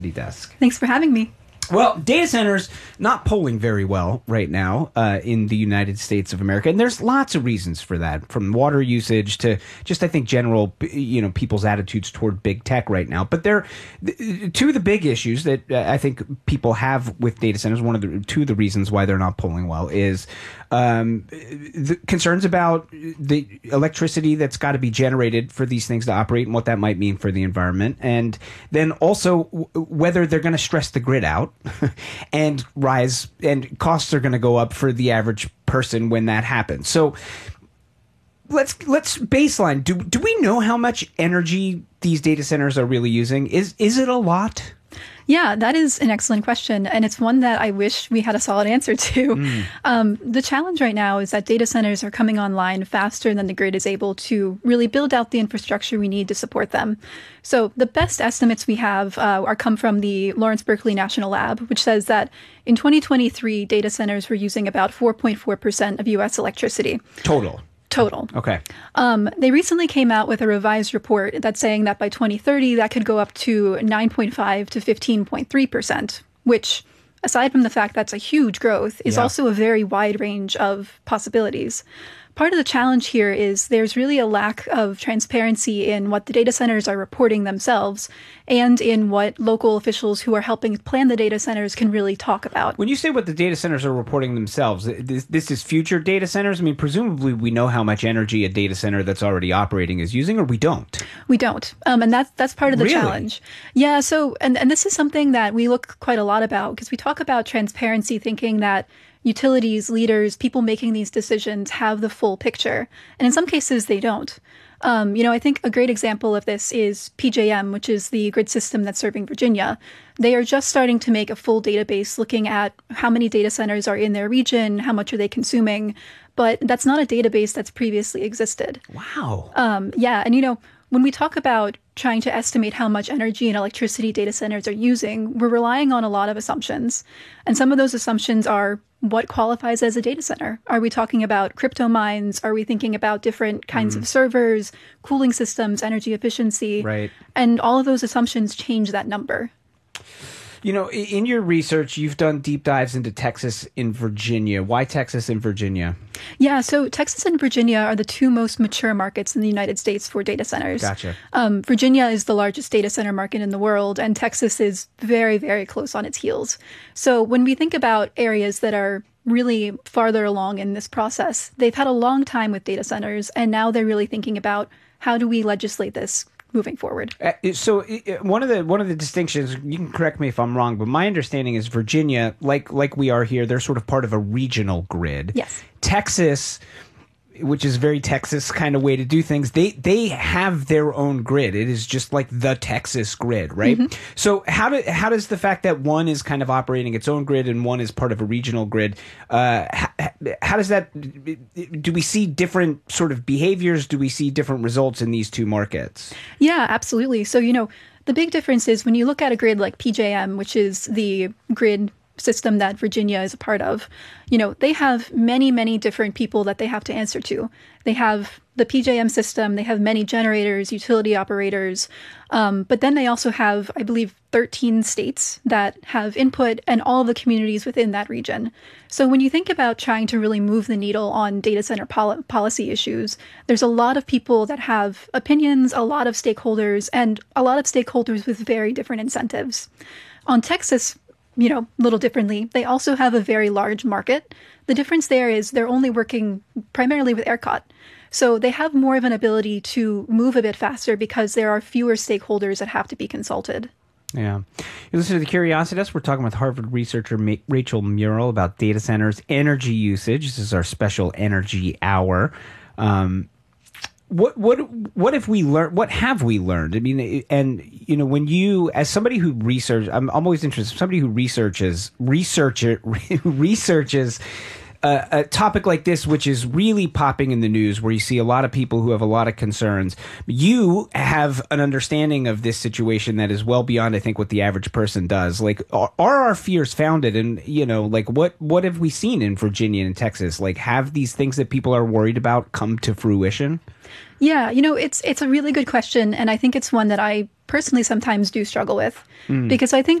Desk. Thanks for having me. Well, data centers not polling very well right now in the United States of America, and there's lots of reasons for that, from water usage to just I think general people's attitudes toward big tech right now. But two of the big issues that I think people have with data centers. Two of the reasons why they're not polling well is the concerns about the electricity that's got to be generated for these things to operate and what that might mean for the environment, and then also whether they're going to stress the grid out. And costs are going to go up for the average person when that happens. So let's baseline. Do we know how much energy these data centers are really using? Is it a lot? Yeah, that is an excellent question, and it's one that I wish we had a solid answer to. The challenge right now is that data centers are coming online faster than the grid is able to really build out the infrastructure we need to support them. So the best estimates we have come from the Lawrence Berkeley National Lab, which says that in 2023, data centers were using about 4.4% of U.S. electricity. Total. Okay. They recently came out with a revised report that's saying that by 2030, that could go up to 9.5 to 15.3%, which, aside from the fact that's a huge growth, is also a very wide range of possibilities. Part of the challenge here is there's really a lack of transparency in what the data centers are reporting themselves and in what local officials who are helping plan the data centers can really talk about. When you say what the data centers are reporting themselves, this is future data centers? I mean, presumably we know how much energy a data center that's already operating is using, or we don't? We don't. And that's part of the challenge. Yeah, so, and this is something that we look quite a lot about because we talk about transparency, thinking that utilities, leaders, people making these decisions have the full picture. And in some cases, they don't. I think a great example of this is PJM, which is the grid system that's serving Virginia. They are just starting to make a full database looking at how many data centers are in their region, how much are they consuming. But that's not a database that's previously existed. Wow. Yeah. And, when we talk about trying to estimate how much energy and electricity data centers are using, we're relying on a lot of assumptions. And some of those assumptions are what qualifies as a data center. Are we talking about crypto mines? Are we thinking about different kinds of servers, cooling systems, energy efficiency? Right. And all of those assumptions change that number. In your research, you've done deep dives into Texas and Virginia. Why Texas and Virginia? Yeah, so Texas and Virginia are the two most mature markets in the United States for data centers. Gotcha. Virginia is the largest data center market in the world, and Texas is very, very close on its heels. So when we think about areas that are really farther along in this process, they've had a long time with data centers, and now they're really thinking about how do we legislate this moving forward. So one of the distinctions, you can correct me if I'm wrong, but my understanding is Virginia, like we are here, they're sort of part of a regional grid. Yes. Texas, which is a very Texas kind of way to do things, they have their own grid. It is just like the Texas grid, right? Mm-hmm. So how does the fact that one is kind of operating its own grid and one is part of a regional grid, how does that, do we see different sort of behaviors? Do we see different results in these two markets? Yeah, absolutely. So, the big difference is when you look at a grid like PJM, which is the grid system that Virginia is a part of, they have many, many different people that they have to answer to. They have the PJM system, they have many generators, utility operators, but then they also have, I believe, 13 states that have input and all of the communities within that region. So when you think about trying to really move the needle on data center policy issues, there's a lot of people that have opinions, a lot of stakeholders, and a lot of stakeholders with very different incentives. On Texas, a little differently, they also have a very large market. The difference there is they're only working primarily with ERCOT. So they have more of an ability to move a bit faster because there are fewer stakeholders that have to be consulted. Yeah. You listen to The Curiosity Desk. We're talking with Harvard researcher Rachel Murrell about data centers, energy usage. This is our special energy hour. What have we learned? What have we learned? I mean, and when you, as somebody who researches, I'm always interested. Somebody who researches a topic like this, which is really popping in the news, where you see a lot of people who have a lot of concerns, you have an understanding of this situation that is well beyond, I think, what the average person does. Like, are our fears founded? And, you know, like, what have we seen in Virginia and Texas? Like, have these things that people are worried about come to fruition? Yeah, you know, it's a really good question, and I think it's one that I personally sometimes do struggle with, because I think